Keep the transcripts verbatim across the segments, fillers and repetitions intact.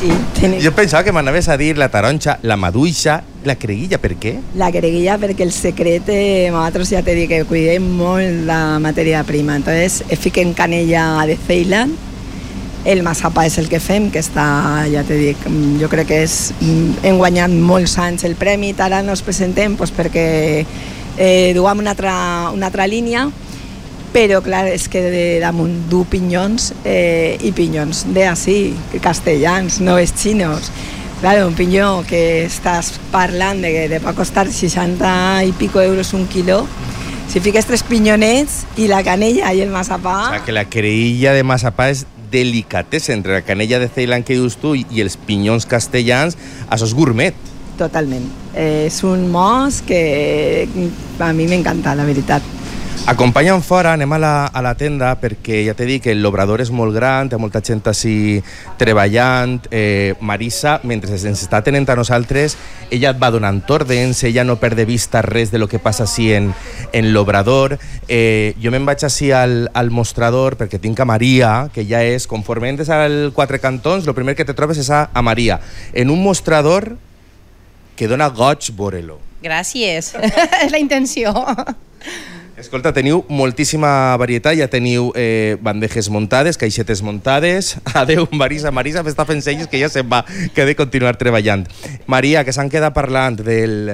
sí. Ten... Jo pensava que m'anaves a dir la taronja, la maduixa, la creguilla, per què? La creguilla perquè el secret, eh, nosaltres ja t'he dit que cuidem molt la matèria prima, entonces fiquem canella de Ceylan, el massapà és el que fem, que està, ja t'he dit, jo crec que és, hem guanyat molts anys el premi, ara no ens presentem doncs, perquè eh, duem una altra, una altra línia, però clar, és que de damunt du pinyons eh, i pinyons de així, castellans, no és xinos. Claro, un pinyó que estàs parlant de que te va costar seixanta i pico euros un quilo, si fiques tres pinyonets i la canella i el massapà... O sea, que la creïlla de massapà és delicatesa entre la canella de Ceylan que dius tu i els pinyons castellans, això és gourmet. Totalment. Eh, és un mos que a mi m'encanta, la veritat. Acompanya'm fora, anem a la, a la tenda, perquè ja t'he dit que l'obrador és molt gran, té molta gent així treballant. Eh, Marisa, mentre ens està atenent a nosaltres, ella et va donant ordens, ella no perd de vista res de lo que passa així en, en l'obrador. Eh, jo me'n vaig així al, al mostrador, perquè tinc a Maria, que ja és, conforme entres al Quatre Cantons, el primer que te trobes és a, a Maria, en un mostrador que dona goig veure-lo. Gràcies, és la intenció. Escolta, teniu moltíssima varietat, ja teniu eh, bandejes muntades, caixetes muntades. Adeu, Marisa. Marisa m'està fent senyes que ja se'n va, que ha de continuar treballant. Maria, que s'han quedat parlant del,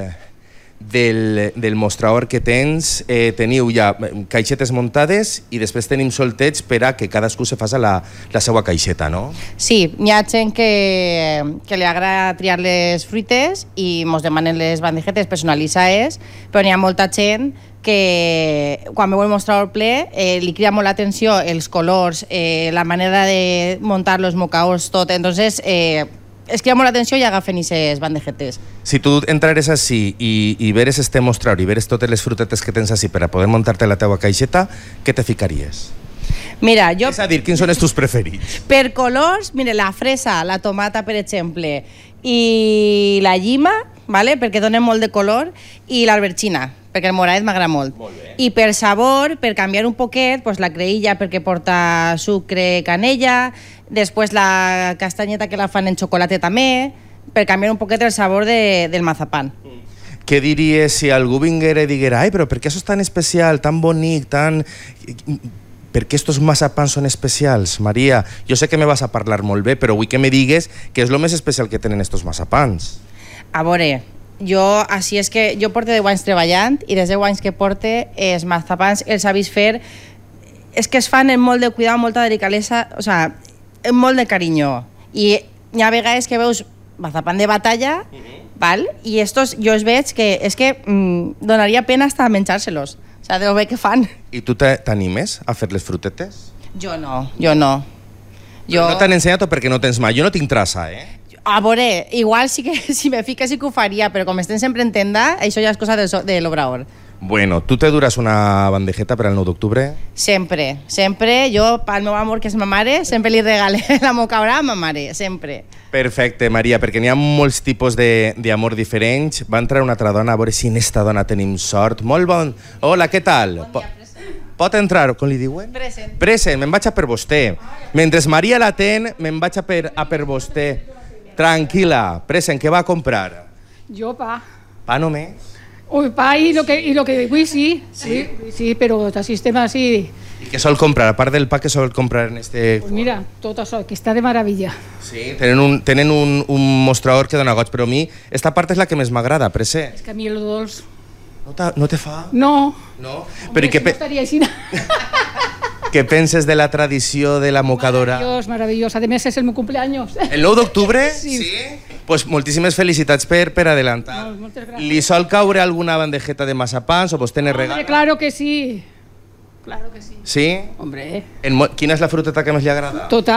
del, del mostrador que tens, eh, teniu ja caixetes muntades i després tenim solteig per a que cadascú se faci la, la seva caixeta, no? Sí, hi ha gent que, que li agrada triar les fruites i mos demanen les bandejetes personalitzades, però n'hi ha molta gent que quan veu el mostrador ple eh, li crida molt l'atenció els colors, eh, la manera de muntar els mocaos, tot. Entonces, eh, es crida molt l'atenció i agafen aquestes bandejetes. Si tu entrares així i, i veres este mostrador i veres totes les frutetes que tens així per a poder muntar-te la teua caixeta, què te ficaries? Mira, jo... És a dir, quins són els teus preferits? Per colors, mira, la fresa, la tomata, per exemple, i la llima, vale? Perquè donen molt de color, i l'albergina, perquè el moradet m'agrada molt. molt I per sabor, per canviar un poquet, pues la creïlla perquè porta sucre, canella, després la castanyeta que la fan en xocolata també, per canviar un poquet el sabor de, del mazapán. Mm. Què diries si algú vinguera i diguera ai, però per què això és tan especial, tan bonic, tan... Per què estos mazapans són especials, Maria? Jo sé que me vas a parlar molt bé, però vull que me digues què és el més especial que tenen estos mazapans. A veure, jo, així és que jo porto deu anys treballant i des de deu anys que porte els mazapans els ha vist fer, és que es fan amb molt de cuidado, molta delicadesa, o sea, amb molt de carinyo. I hi ha vegades que veus mazapan de batalla, uh-huh. val? I estos jo els veig que és que mm, donaria pena hasta menjar-se-los. O sea, de lo bé que fan. I tu t'animes a fer les frutetes? Jo no, jo no. Jo... No t'han ensenyat o perquè no tens mà? Jo no tinc traça, eh? A veure, igual sí que si me fiques sí que ho faria, però com estem sempre en tenda, això ja és cosa de, so de l'obrador. Bueno, tu te dures una bandejeta per al nou d'octubre? Sempre, sempre. Jo, pel meu amor, que és ma mare, sempre li regale la mocabrà a ma mare, sempre. Perfecte, Maria, perquè n'hi ha molts tipus d'amor diferents. Va entrar una altra dona, a veure si en esta dona tenim sort. Molt bon... Hola, què tal? Bon dia, present. Pot entrar, com li diuen? Present. Present, me'n vaig a per vostè. Mentre Maria l'atén, me'n vaig a per, a per vostè. Tranquil·la, present, què va a comprar? Jo pa. Pa només? Uy, pa y lo que, y lo que uy, sí, sí, sí, sí, pero el sistema así... ¿Y qué sol comprar? Aparte del pa, ¿qué sol comprar en este...? Pues mira, todo eso, que está de maravilla. Sí, tenen un, tenen un, un mostrador que dona goig, però a mi esta part és la que més m'agrada, Prese. És que a mi el dolç... No, no te fa? No. No? Hombre, però i què, si no estaria així. què penses de la tradició de la mocadora? Maravillós, maravillós. Además es el meu cumpleaños. El nou d'octubre? Sí. Sí? Pues moltíssimes felicitats per, per adelantar. No, moltes gràcies. Li sol caure alguna bandejeta de mazapans o vos tenen regal? Hombre, claro que sí. Claro que sí. Sí? Hombre. En, quina és la fruteta que més li agrada? Tota.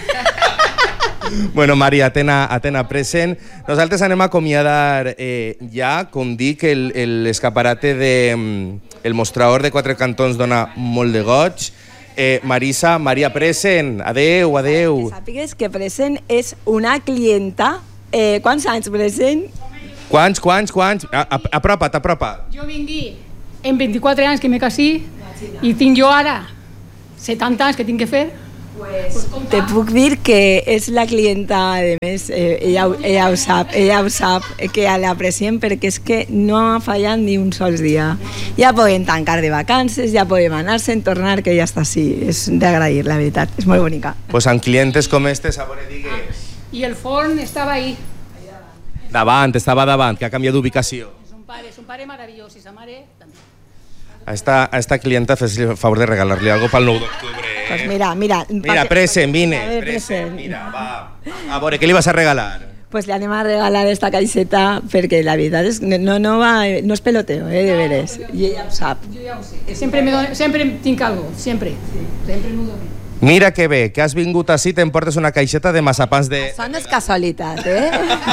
Bueno, Maria, Atena, Atena present. Nosaltres anem a acomiadar eh, ja, com dic, l'escaparate de... El mostrador de Quatre Cantons dona molt de goig. Eh, Marisa, Maria present. Adeu, adeu. Que sàpigues que present és una clienta. Eh, quants anys present? Quants, quants, quants? A, a, apropa't, apropa't. Jo vingui en vint-i-quatre anys que me casí i tinc jo ara setanta anys que tinc que fer. Pues, te puc dir que és la clienta, a més, eh, ella, ella ho sap, ella ho sap, que l'apreciem perquè és que no ha fallat ni un sol dia. Ja podem tancar de vacances, ja podem anar-se'n, tornar, que ja està així. És d'agrair, la veritat, és molt bonica. Pues amb clientes com estes, a veure, digues. Y el forn estaba ahí. Davant, estava davant, que ha canviat d'ubicació. Es un pare, es un pare maravilloso. Y sa mare també. A esta, a esta clienta fes-li el favor de regalar-li algo pel nou d'octubre. Eh? Pues mira, mira. Mira, present, vine, A ver, present, present. mira, va. A veure, què li vas a regalar? Pues le anem a regalar esta caixeta perquè la veritat és que no, no, va, no és peloteo, eh, de veres. I ella ho sap. Yo ya lo sé. Siempre me dono, siempre tinc algo, siempre. Siempre m'ho dono. Mira que bé, que has vingut així, t'emportes una caixeta de massapans de... Això no és casualitat, eh?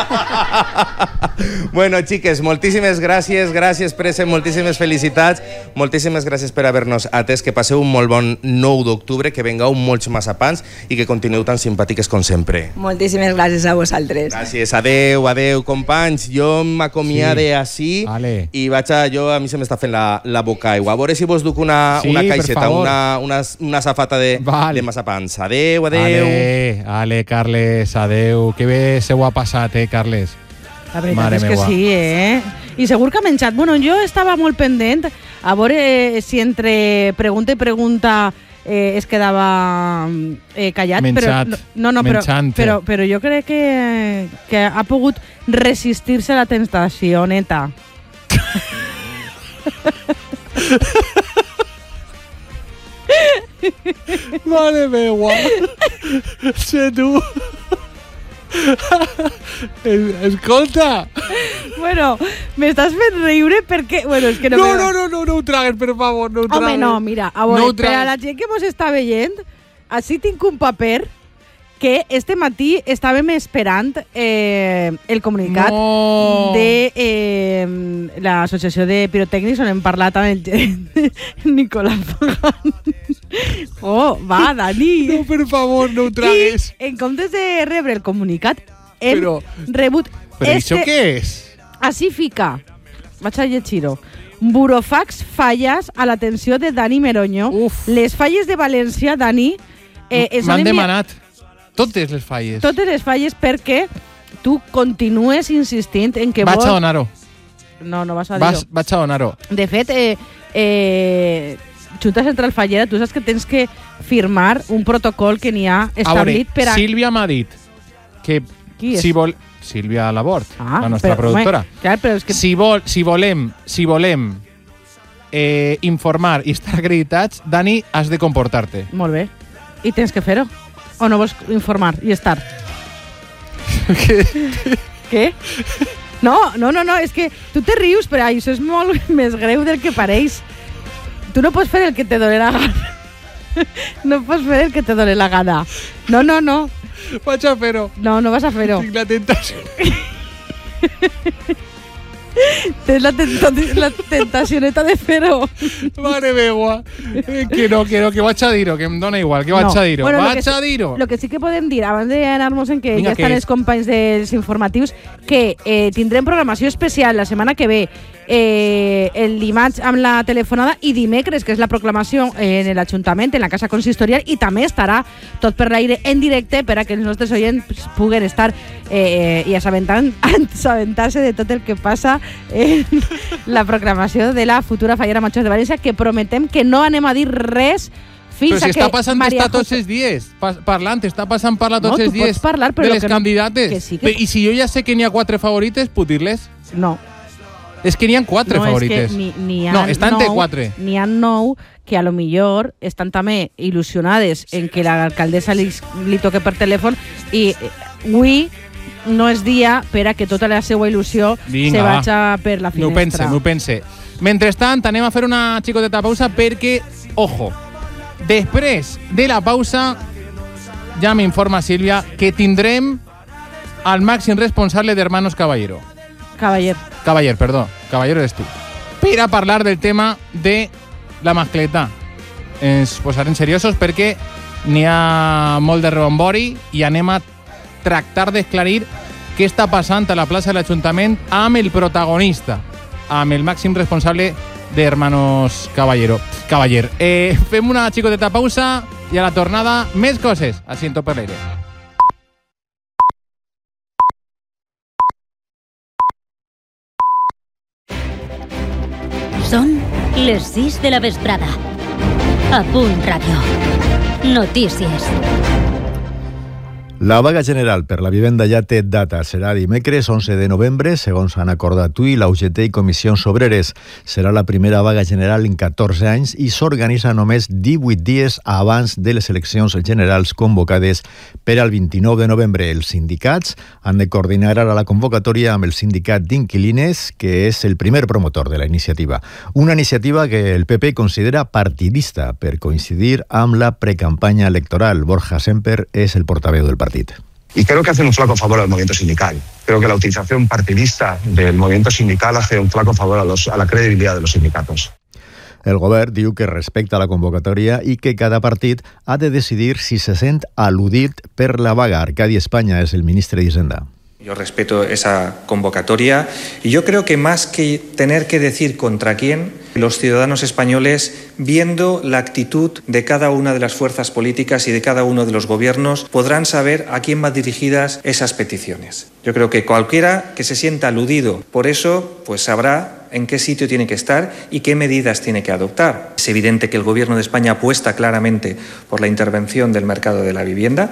Bueno, xiques, moltíssimes gràcies, gràcies, Presen, moltíssimes felicitats, moltíssimes gràcies per haver-nos atès, que passeu un molt bon nou d'octubre, que vengau molts massapans i que continueu tan simpàtiques com sempre. Moltíssimes gràcies a vosaltres. Gràcies, adeu, adeu, companys. Jo m'acomiade Sí. així Vale. i vaig a... Jo, a mi se m'està fent la, la boca aigua. A veure si vos duc una, Sí, una per caixeta, favor. una, una, una safata de, Val. de massapans. Adeu, adeu. Ale, ale, Carles, adeu. Que bé se ho ha passat, eh, Carles? La veritat Mare és que meua. sí, eh? I segur que ha menjat. Bueno, jo estava molt pendent a veure si entre pregunta i pregunta eh, es quedava eh, callat. Menjat. Però, no, no, però, Menjante. però, però jo crec que, que ha pogut resistir-se a la tentació, neta. Mare meua. Sé tu. Es- Escolta. Bueno, m'estàs fent riure perquè... Bueno, és que no, No, me- no, no, no, no ho tragues, per favor, no ho tragues. Home, no, mira, a veure, No ho per a tragues. la gent que mos està veient, així tinc un paper que este matí estàvem esperant eh, el comunicat No. de eh, l'Associació de Pirotècnics on hem parlat amb el gerent Nicolás Pagan. Oh, va, Dani. No, per favor, no ho tragues. I en comptes de rebre el comunicat, hem Però- rebut Però este... això què és? Així fica, vaig a llegir-ho. Burofax falles a l'atenció de Dani Meroño. Uf. Les falles de València, Dani, eh, ens han M'han enviat demanat totes les falles. totes les falles perquè tu continues insistint en que Vaig vols... a donar-ho. No, no vas a Vas, dir-ho. vaig a donar-ho. De fet, eh, eh, Junta Central Fallera, tu saps que tens que firmar un protocol que n'hi ha A veure, establit per a... Sílvia m'ha dit que Qui és? si vol... Sílvia Labort, Ah, la nostra però, productora. home, clar, però és que... Si, vol, si volem, si volem eh, informar i estar acreditats, Dani, has de comportar-te. Molt bé. I tens que fer-ho. O no vols informar i estar? Què? No, no, no, no, és que tu te rius, però això és molt més greu del que pareix. Tu no pots fer el que te doni la gana. No pots fer el que te doni la gana. No, no, no. Vaig a fer-ho. No, no vas a fer-ho. Tinc la tentació. Tens la, tenta la tentacioneta de fer-ho. Mare meua. Eh, que no, que no, que vaig a dir-ho, que em dona igual, que vaig No. a dir-ho. Bueno, lo vaig que a sí- dir-ho. Lo que sí que podem dir, abans d'anar-nos en que Vinga, ja estan què els és? companys dels informatius, que eh, tindrem programació especial la setmana que ve, eh, el dimarts amb la telefonada i dimecres, que és la proclamació eh, en l'Ajuntament, en la Casa Consistorial, i també estarà tot per l'aire en directe per a que els nostres oients puguen estar eh, i assabentant- assabentar-se de tot el que passa en la proclamació de la futura Fallera Major de València, que prometem que no anem a dir res fins Però si a que està passant María d'estar tots José- els dies pa parlant, està passant parlar No, tots tu els dies pots parlar, però de lo les que no- candidates. que sí que- Però, I si jo ja sé que n'hi ha quatre favorites, puc dir-les? No. És que n'hi ha quatre no, favorites. És que ni, ni ha No, estan nou, entre quatre. N'hi ha nou que a lo millor estan també il·lusionades en que l'alcaldessa li, li toque per telèfon i eh, avui no és dia per a que tota la seva il·lusió Vinga, se va. vaja per la M'ho pense, finestra. m'ho pense. Mentrestant, anem a fer una xicoteta pausa perquè, ojo, després de la pausa ja m'informa Sílvia que tindrem al màxim responsable d'Hermanos Caballero. Cavaller. Cavaller, perdó. Caballero eres tu. Per a parlar del tema de la mascleta. Ens posarem seriosos perquè n'hi ha molt de rebombori i anem a tractar d'esclarir què està passant a la plaça de l'Ajuntament amb el protagonista, amb el màxim responsable de Hermanos Caballero. Cavaller. Eh, fem una xicoteta pausa i a la tornada més coses a Ciento per l'aire. Són les sis de la vesprada. A Punt Ràdio. Notícies. La vaga general per la vivenda ja té data. Serà dimecres onze de novembre, segons han acordat U I, la U G T i Comissions Obreres. Serà la primera vaga general en catorze anys i s'organitza només divuit dies abans de les eleccions generals convocades per al vint-i-nou de novembre. Els sindicats han de coordinar ara la convocatòria amb el sindicat d'inquilines, que és el primer promotor de la iniciativa. Una iniciativa que el P P considera partidista per coincidir amb la precampanya electoral. Borja Semper és el portaveu del partit. Y creo que hace un flaco favor al movimiento sindical. Creo que la utilización partidista del movimiento sindical hace un flaco favor a, los, a la credibilidad de los sindicatos. El govern diu que respecta la convocatòria i que cada partit ha de decidir si se sent al·ludit per la vaga. Arcadi Espanya és el ministre d'Hisenda. Yo respeto esa convocatoria y yo creo que más que tener que decir contra quién, los ciudadanos españoles, viendo la actitud de cada una de las fuerzas políticas y de cada uno de los gobiernos, podrán saber a quién van dirigidas esas peticiones. Yo creo que cualquiera que se sienta aludido por eso, pues sabrá en qué sitio tiene que estar y qué medidas tiene que adoptar. Es evidente que el Gobierno de España apuesta claramente por la intervención del mercado de la vivienda.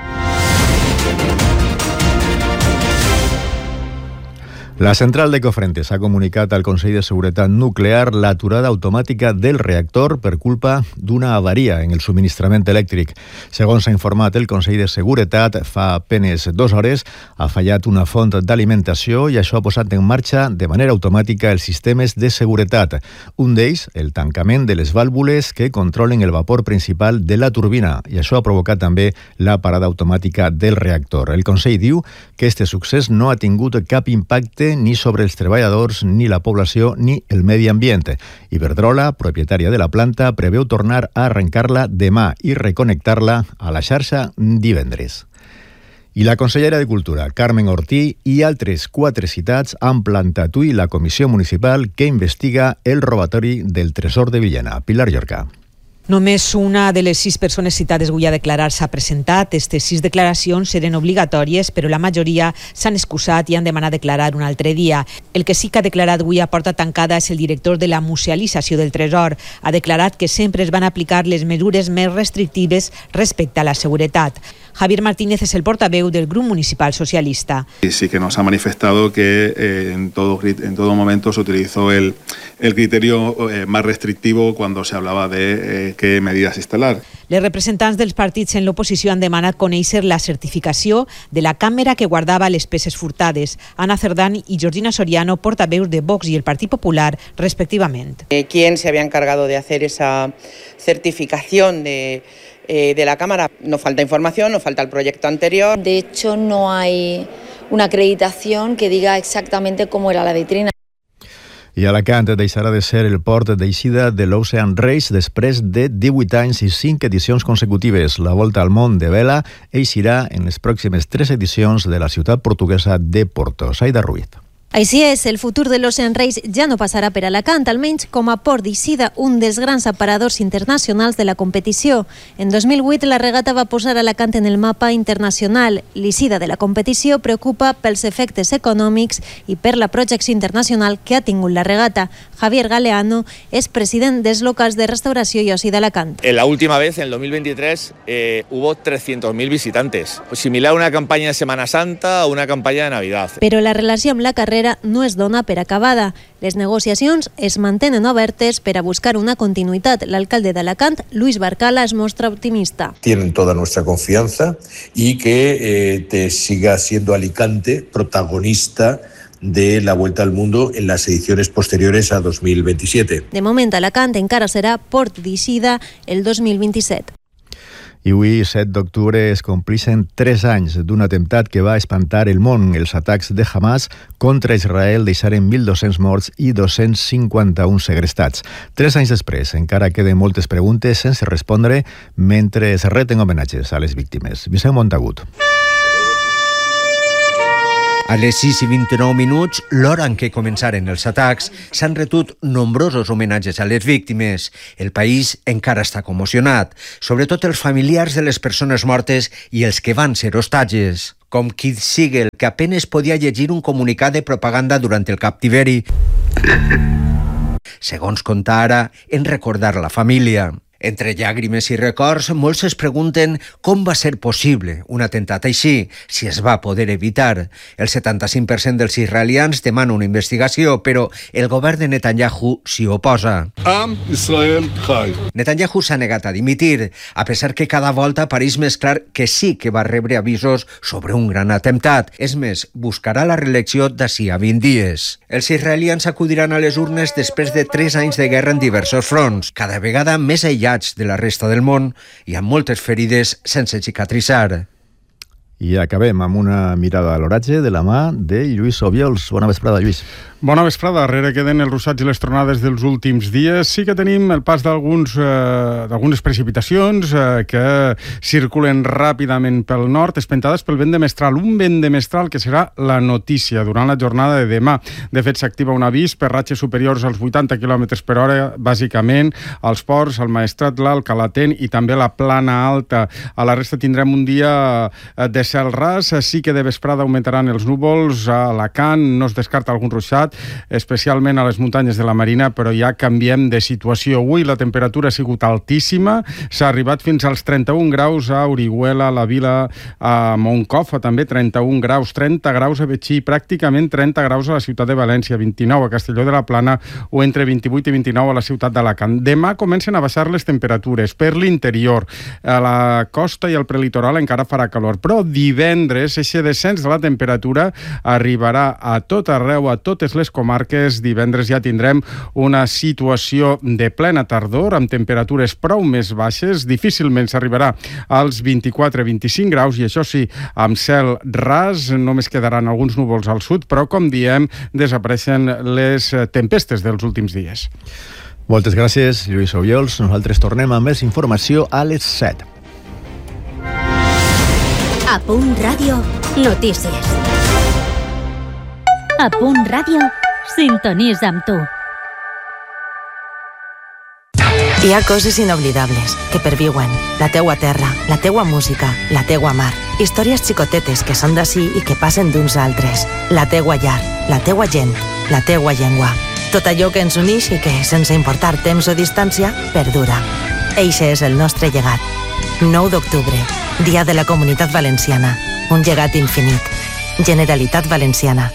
La central de Cofrentes ha comunicat al Consell de Seguretat Nuclear l'aturada automàtica del reactor per culpa d'una avaria en el subministrament elèctric. Segons s'ha informat el Consell de Seguretat, fa apenes dues hores ha fallat una font d'alimentació i això ha posat en marxa de manera automàtica els sistemes de seguretat. Un d'ells, el tancament de les vàlvules que controlen el vapor principal de la turbina, i això ha provocat també la parada automàtica del reactor. El Consell diu que este succés no ha tingut cap impacte ni sobre els treballadors, ni la població, ni el medi ambient. Iberdrola, propietària de la planta, preveu tornar a arrencar-la demà i reconnectar-la a la xarxa divendres. I la consellera de Cultura, Carmen Ortí, i altres quatre citats han plantat avui la comissió municipal que investiga el robatori del tresor de Villena. Pilar Llorca. Només una de les sis persones citades avui a declarar s'ha presentat. Aquestes sis declaracions eren obligatòries, però la majoria s'han excusat i han demanat declarar un altre dia. El que sí que ha declarat avui a porta tancada és el director de la musealització del Tresor. Ha declarat que sempre es van aplicar les mesures més restrictives respecte a la seguretat. Javier Martínez es el portaveu del Grup Municipal Socialista. Y sí que nos ha manifestado que eh, en, todo, en todo momento se utilizó el, el criterio eh, más restrictivo cuando se hablaba de eh, qué medidas instalar. Les representants dels partits en l'oposició han demanat conèixer la certificació de la càmera que guardava les peces furtades. Ana Cerdán i Georgina Soriano, portaveus de Vox i el Partit Popular, respectivament. Eh, ¿Quién se había encargado de hacer esa certificación de... de la Cámara? No falta información, no falta el proyecto anterior. De hecho, no hay una acreditación que diga exactamente cómo era la vitrina. I Alacant deixarà de ser el port d'eixida de l'Ocean Race després de divuit anys i cinc edicions consecutives. La Volta al Món de vela eixirà en les pròximes tres edicions de la ciutat portuguesa de Porto. Saida Ruiz. Així és, el futur de l'Ocean Race ja no passarà per Alacant, almenys com a port d'eixida, un dels grans aparadors internacionals de la competició. En dos mil vuit, la regata va posar Alacant en el mapa internacional. L'eixida de la competició preocupa pels efectes econòmics i per la projecció internacional que ha tingut la regata. Javier Galeano és president dels locals de restauració i oci d'Alacant. En la última vez, en el dos mil veintitrés, eh, hubo trescientos mil visitantes. Pues similar a una campaña de Semana Santa o una campaña de Navidad. Però la relació amb la carrera no es dona per acabada. Les negociacions es mantenen obertes per a buscar una continuïtat. L'alcalde d'Alacant, Luis Barcala, es mostra optimista. Tienen toda nuestra confianza y que eh, te siga siendo Alicante protagonista de la Vuelta al Mundo en las ediciones posteriores a dos mil veintisiete. De moment, Alacant encara serà port d'eixida el dos mil vint-i-set. I avui, set d'octubre, es complixen tres anys d'un atemptat que va espantar el món. Els atacs de Hamas contra Israel deixaren mil dos-cents morts i dos-cents cinquanta-un segrestats. Tres anys després, encara queden moltes preguntes sense respondre mentre es reten homenatges a les víctimes. Vicent Montagut. A les sis i vint-i-nou minuts, l'hora en què començaren els atacs, s'han retut nombrosos homenatges a les víctimes. El país encara està commocionat, sobretot els familiars de les persones mortes i els que van ser hostatges, com Keith Siegel, que apenes podia llegir un comunicat de propaganda durant el captiveri. Segons conta ara, en recordar la família. Entre llàgrimes i records, molts es pregunten com va ser possible un atemptat així, si es va poder evitar. El setanta-cinc per cent dels israelians demana una investigació, però el govern de Netanyahu s'hi oposa. Am Israel Chai. Netanyahu s'ha negat a dimitir, a pesar que cada volta pareix més clar que sí que va rebre avisos sobre un gran atemptat. És més, buscarà la reelecció d'ací a vint dies. Els israelians acudiran a les urnes després de tres anys de guerra en diversos fronts, cada vegada més aïllats de la resta del món i amb moltes ferides sense cicatritzar. I acabem amb una mirada a l'oratge de la mà de Lluís Obiols. Bona vesprada, Lluís. Bona vesprada. Darrere queden els ruixats i les tronades dels últims dies. Sí que tenim el pas d'alguns eh, d'algunes precipitacions eh, que circulen ràpidament pel nord, espentades pel vent de mestral. Un vent de mestral que serà la notícia durant la jornada de demà. De fet, s'activa un avís per ratxes superiors als vuitanta quilòmetres per hora, bàsicament als ports, al Maestrat, l'Alt, Calatent i també la Plana Alta. A la resta tindrem un dia de cel ras. Sí que de vesprada augmentaran els núvols. A Alacant no es descarta algun ruixat, especialment a les muntanyes de la Marina, però ja canviem de situació. Avui la temperatura ha sigut altíssima, s'ha arribat fins als trenta-un graus a Orihuela, a la Vila, a Moncofa, també trenta-un graus, trenta graus a Betxí, pràcticament trenta graus a la ciutat de València, vint-i-nou a Castelló de la Plana o entre vint-i-vuit i vint-i-nou a la ciutat d'Alacant. Demà comencen a baixar les temperatures per l'interior. A la costa i al prelitoral encara farà calor, però divendres aquest descens de la temperatura arribarà a tot arreu, a totes les comarques. Divendres ja tindrem una situació de plena tardor amb temperatures prou més baixes, difícilment s'arribarà als vint-i-quatre a vint-i-cinc graus i això sí, amb cel ras, només quedaran alguns núvols al sud, però com diem, desapareixen les tempestes dels últims dies. Moltes gràcies, Lluís Obiols. Nosaltres tornem amb més informació a les set. A Punt Ràdio, notícies. A Punt Ràdio, sintonitza amb tu. Hi ha coses inoblidables que perviuen. La teua terra, la teua música, la teua mar. Històries xicotetes que són d'ací i que passen d'uns a altres. La teua llar, la teua gent, la teua llengua. Tot allò que ens uneix i que, sense importar temps o distància, perdura. Eixe és el nostre llegat. nou d'octubre, Dia de la Comunitat Valenciana. Un llegat infinit. Generalitat Valenciana.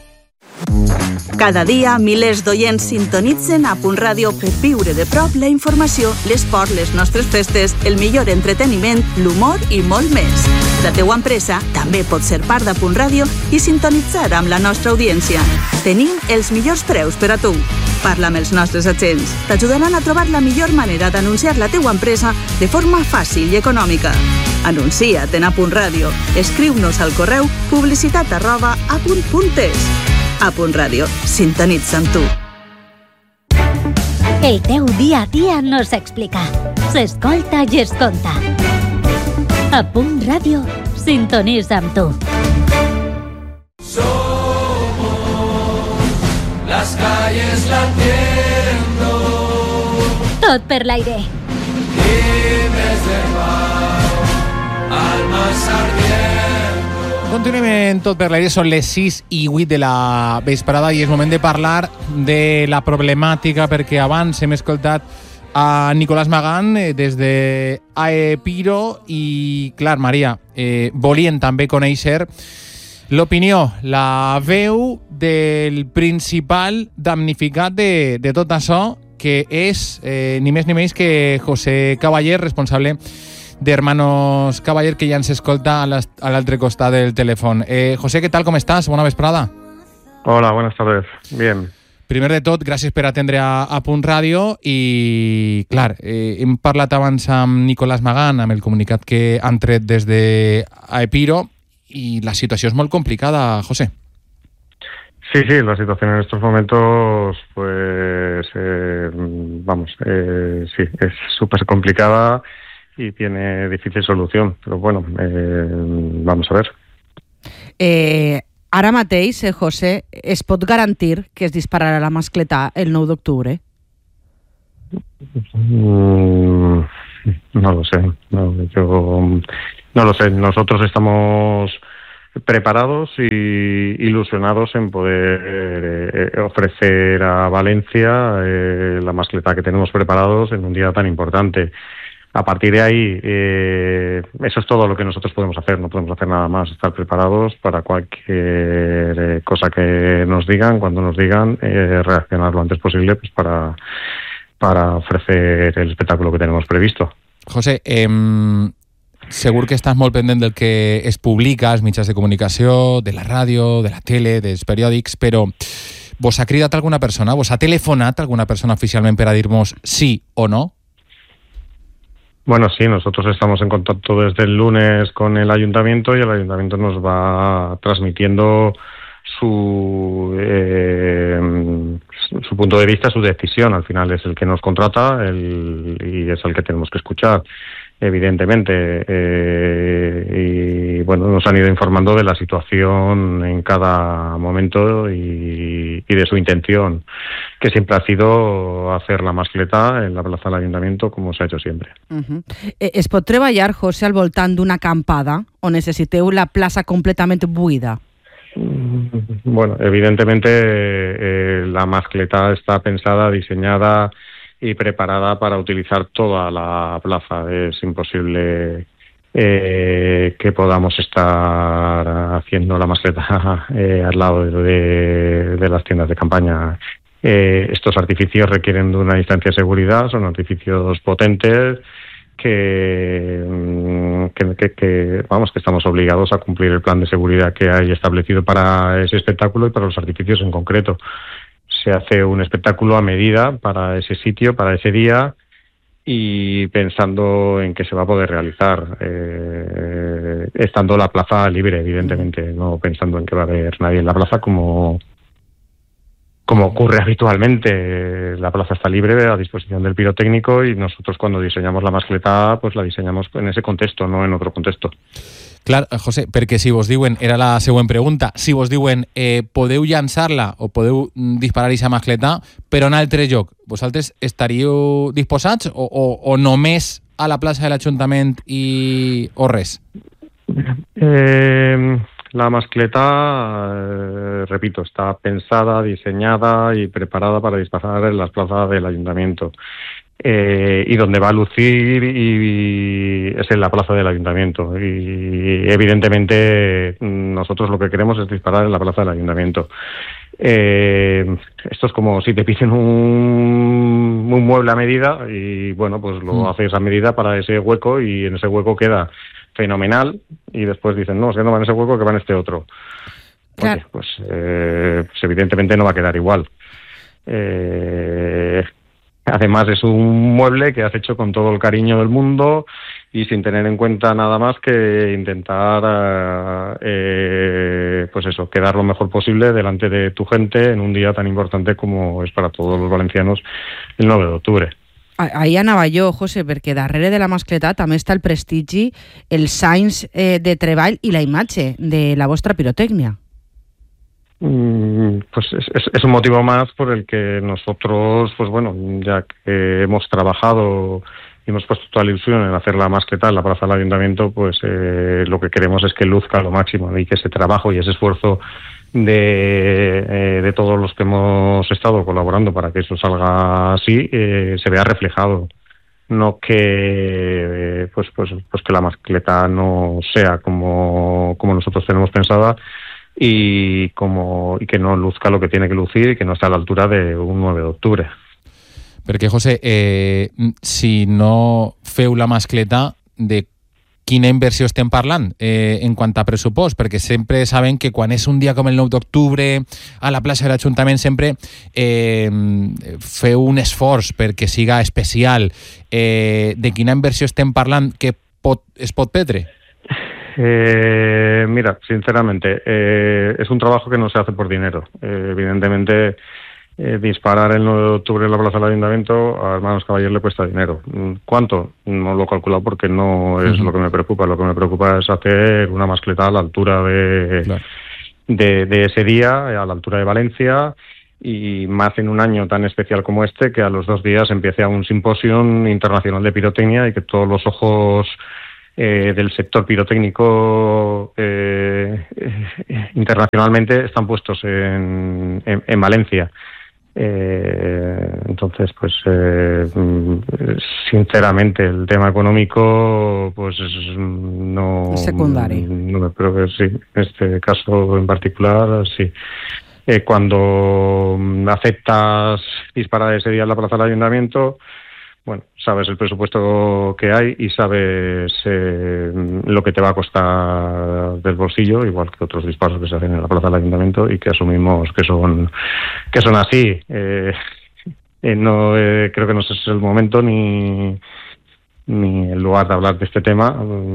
Cada dia, milers d'oients sintonitzen a Punt Ràdio per viure de prop la informació, l'esport, les nostres festes, el millor entreteniment, l'humor i molt més. La teua empresa també pot ser part de Punt Ràdio i sintonitzar amb la nostra audiència. Tenim els millors preus per a tu. Parla amb els nostres agents. T'ajudaran a trobar la millor manera d'anunciar la teua empresa de forma fàcil i econòmica. Anuncia't en A Punt Ràdio. Escriu-nos al correu publicitat arroba apunt punt es. A Punt Ràdio, sintonitza amb tu. El teu dia a dia no s'explica, s'escolta i es conta. A Punt Ràdio, sintonitza amb tu. Somos las calles latiendo. Tot per l'aire. Dime del mar, almas ardiendo. Continuem en Tot per l'aire, són les sis i vuit de la vesprada i és moment de parlar de la problemàtica, perquè abans hem escoltat a Nicolás Magán eh, des de Aepiro i, clar, Maria, eh, volien també conèixer l'opinió, la veu del principal damnificat de, de tot això, que és eh, ni més ni menys que José Cavaller, responsable de Hermanos Cavaller, que ja ens escolta a l'altre costat del telèfon. Eh, José, ¿qué tal? ¿Cómo estás? Buena vesprada. Hola, buenas tardes. Bien. Primer de tot, gràcies per atendre a, a Punt Ràdio i, clar, eh, hem parlat abans amb Nicolás Magán, amb el comunicat que han tret des de Aepiro i la situació és molt complicada, José. Sí, sí, la situación en estos momentos, pues, eh, vamos, eh, sí, es súper complicada y tiene difícil solución, pero bueno, eh, vamos a ver. Eh, Ara mateix, eh, José, es pot garantir que es dispararà la mascletà el nou d'octubre? Mm, no lo sé. No, yo, no lo sé. Nosotros estamos preparados y ilusionados en poder eh, ofrecer a Valencia eh, la mascletà que tenemos preparados en un día tan importante. A partir de ahí, eh, eso es todo lo que nosotros podemos hacer, no podemos hacer nada más, estar preparados para cualquier eh, cosa que nos digan, cuando nos digan, eh, reaccionar lo antes posible pues para, para ofrecer el espectáculo que tenemos previsto. José, eh, segur que estàs molt pendent del que es publica als mitjans de comunicació, de la ràdio, de la tele, dels periòdics, però vos ha cridat alguna persona, vos ha telefonat alguna persona oficialment per a dir-nos sí o no? Bueno, sí, nosotros estamos en contacto desde el lunes con el ayuntamiento y el ayuntamiento nos va transmitiendo su eh, su punto de vista, su decisión. Al final es el que nos contrata el, y es el que tenemos que escuchar, evidentemente. Eh, y bueno, nos han ido informando de la situación en cada momento y, y de su intención, que siempre ha sido hacer la mascletà en la plaza del Ayuntamiento, como se ha hecho siempre. Uh-huh. Es pot treballar, José, al voltant d'una acampada o necessiteu la plaça completament buida? Bueno, evidentemente eh, la mascletà está pensada, diseñada y preparada para utilizar toda la plaza. Es imposible eh, que podamos estar haciendo la mascletà eh, al lado de, de las tiendas de campaña. Eh, estos artificios requieren de una distancia de seguridad, son artificios potentes que, que, que, que vamos que estamos obligados a cumplir el plan de seguridad que hay establecido para ese espectáculo y para los artificios en concreto. Se hace un espectáculo a medida para ese sitio, para ese día, y pensando en que se va a poder realizar, eh, estando la plaza libre, evidentemente, no pensando en que va a haber nadie en la plaza como, como ocurre habitualmente. La plaza está libre a disposición del pirotécnico y nosotros cuando diseñamos la mascletà pues la diseñamos en ese contexto, no en otro contexto. Clar, José, perquè si vos diuen, era la següent pregunta, si vos diuen eh, podeu llançar-la o podeu disparar aquesta mascletà, però en altre lloc, vosaltres estaríeu disposats o, o, o només a la plaça de l'Ajuntament i o res? Eh, la mascletà, eh, repito, está pensada, diseñada y preparada para disparar en las plazas del Ayuntamiento. Eh, y donde va a lucir y, y es en la plaza del Ayuntamiento, y evidentemente nosotros lo que queremos es disparar en la plaza del Ayuntamiento. Eh, esto es como si te piden un, un mueble a medida y bueno, pues lo mm. haces a medida para ese hueco y en ese hueco queda fenomenal y después dicen, no, es que no va en ese hueco, que va en este otro. Claro. Oye, pues, eh, pues evidentemente no va a quedar igual. Eh, Además es un mueble que has hecho con todo el cariño del mundo y sin tener en cuenta nada más que intentar, eh, pues eso, quedar lo mejor posible delante de tu gente en un día tan importante como es para todos los valencianos el nueve de octubre. Ahí anava jo, José, perquè darrere de la mascletà també està el prestigi, els anys eh, de treball i la imatge de la vostra pirotècnia. Pues es, es, es un motivo más por el que nosotros, pues bueno, ya que hemos trabajado y hemos puesto toda la ilusión en hacer la mascletà en la plaza del Ayuntamiento, pues eh, lo que queremos es que luzca lo máximo y que ese trabajo y ese esfuerzo de, eh, de todos los que hemos estado colaborando para que eso salga así eh, se vea reflejado. No que eh, pues, pues, pues que la mascletà no sea como, como nosotros tenemos pensada, y como y que no luzca lo que tiene que lucir y que no esté a la altura de un nueve de octubre. Perquè, José, eh, si no feu la mascletà, de quina inversió estem parlant eh, en quant a pressupost? Perquè sempre sabem que quan és un dia com el nou d'octubre a la plaça de l'Ajuntament sempre eh, feu un esforç perquè siga especial. Eh, de quina inversió estem parlant que pot, es pot perdre? Eh, mira, sinceramente, eh, es un trabajo que no se hace por dinero. Eh, evidentemente, eh, disparar el nueve de octubre en la plaza del Ayuntamiento a Hermanos Caballero le cuesta dinero. ¿Cuánto? No lo he calculado porque no es uh-huh. lo que me preocupa. Lo que me preocupa es hacer una mascletà a la altura de, claro. de, de ese día a la altura de Valencia, y más en un año tan especial como este, que a los dos días empiece a un simposio internacional de pirotecnia y que todos los ojos eh, del sector pirotécnico eh, eh, internacionalmente están puestos en, en, en Valencia. Eh, entonces, pues eh, sinceramente el tema económico pues no es secundario. No me creo que sí, en este caso en particular sí. Eh, cuando aceptas disparar ese día en la plaza del ayuntamiento, bueno, sabes el presupuesto que hay y sabes eh, lo que te va a costar del bolsillo, igual que otros disparos que se hacen en la plaza del ayuntamiento y que asumimos que son que son así. Eh, eh, no eh, creo que no es el momento ni ni el lugar de hablar de este tema.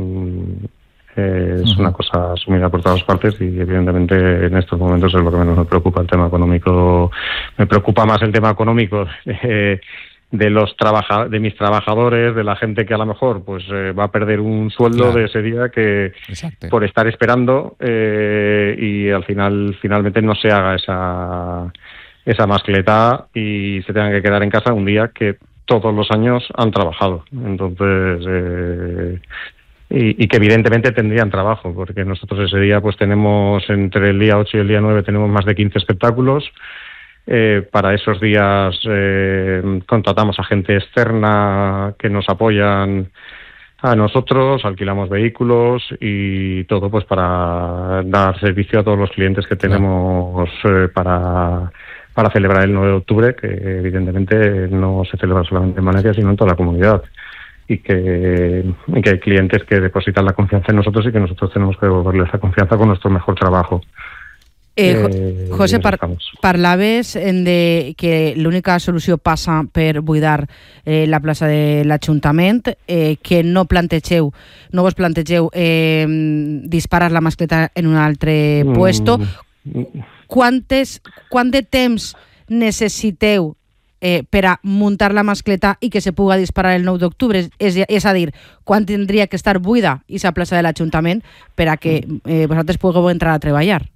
Eh, es uh-huh. una cosa asumida por todas partes y evidentemente en estos momentos es lo que menos me preocupa el tema económico. Me preocupa más el tema económico eh, de los trabaja de mis trabajadores, de la gente que a lo mejor pues eh, va a perder un sueldo claro. de ese día que Exacto. por estar esperando eh, y al final finalmente no se haga esa esa mascleta y se tengan que quedar en casa un día que todos los años han trabajado. Entonces eh, y, y que evidentemente tendrían trabajo, porque nosotros ese día pues tenemos entre el día ocho y el día nueve tenemos más de quince espectáculos. Eh, para esos días eh, contratamos a gente externa que nos apoyan a nosotros, alquilamos vehículos y todo pues para dar servicio a todos los clientes que tenemos eh, para, para celebrar el nueve de octubre, que evidentemente no se celebra solamente en Valencia sino en toda la comunidad, y que, y que hay clientes que depositan la confianza en nosotros y que nosotros tenemos que devolverles esa confianza con nuestro mejor trabajo. Eh, eh, José, par parlaves de que l'única solució passa per buidar eh, la plaça de l'Ajuntament, eh, que no plantegeu, no vos plantegeu eh, disparar la mascleta en un altre mm. puesto. Quantes, quant de temps necessiteu eh, per a muntar la mascleta i que se puga disparar el nou d'octubre? És, és a dir, quan tindria que estar buida aquesta plaça de l'Ajuntament per a que eh, vosaltres pugueu entrar a treballar?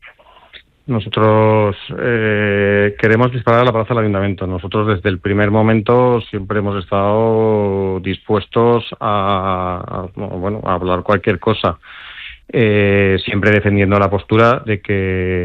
Nosotros eh, queremos disparar a la plaza del ayuntamiento. Nosotros desde el primer momento siempre hemos estado dispuestos a, a, bueno, a hablar cualquier cosa, eh, siempre defendiendo la postura de que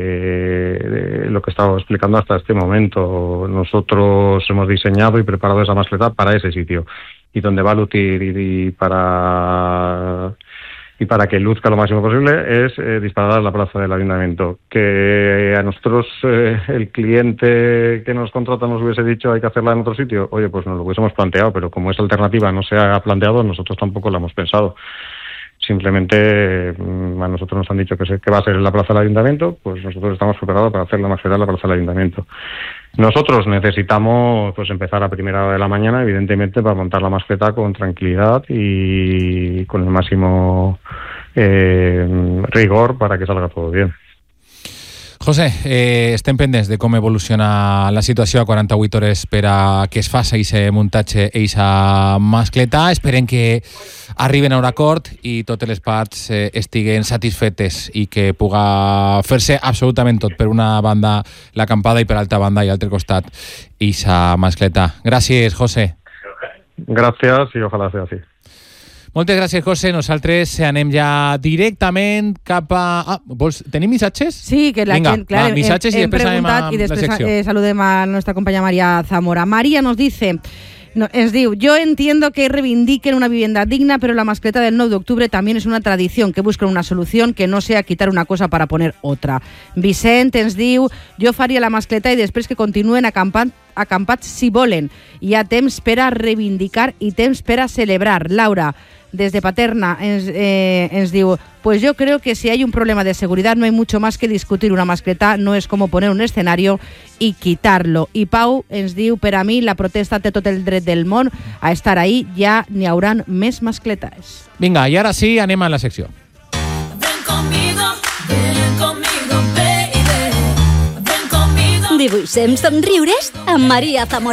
de lo que estaba explicando hasta este momento. Nosotros hemos diseñado y preparado esa mascleta para ese sitio y donde va a lucir y, y para... y para que luzca lo máximo posible es eh, disparar a la plaza del ayuntamiento. Que a nosotros eh, el cliente que nos contrata nos hubiese dicho hay que hacerla en otro sitio, oye, pues nos lo hubiésemos planteado, pero como esa alternativa no se ha planteado, nosotros tampoco la hemos pensado. Simplemente eh, a nosotros nos han dicho que, se, que va a ser en la plaza del ayuntamiento, pues nosotros estamos preparados para hacer la mascleta en la plaza del ayuntamiento. Nosotros necesitamos pues empezar a primera hora de la mañana, evidentemente, para montar la mascleta con tranquilidad y con el máximo eh, rigor para que salga todo bien. José, eh, estem pendents de com evoluciona la situació a quaranta-vuit hores per a que es faci aquest muntatge i aquesta mascleta. Esperem que arriben a un acord i totes les parts eh, estiguen satisfetes i que puga fer-se absolutament tot. Per una banda l'acampada i per altra banda i altre costat aquesta mascleta. Gràcies, José. Gràcies i ojalà sigui així. Moltes gràcies, José. Nosaltres anem ja directament cap a... Ah, vols... Tenim missatges? Sí, que la Vinga, gent... Clar, va, missatges hem, i després anem a i després la secció. Eh, saludem a nuestra compañera María Zamora. María nos dice... No, es diu, yo entiendo que reivindiquen una vivienda digna, pero la mascleta del nueve de octubre también es una tradición, que busquen una solución que no sea quitar una cosa para poner otra. Vicent ens diu, jo faria la mascleta i després que continuen acampant, acampats si volen. Hi ha temps per a reivindicar i temps per a celebrar. Laura, desde Paterna, ens, eh, ens diu, pues yo creo que si hay un problema de seguridad no hay mucho más que discutir. Una mascleta no es como poner un escenario y quitarlo. I Pau ens diu, per a mi la protesta té tot el dret del món a estar ahí, ja n'hi hauran més mascletes. Vinga, i ara sí, anem a la secció. Ven conmigo, ven conmigo, baby. Ven conmigo. Dibuixem somriures amb Maria Zamora.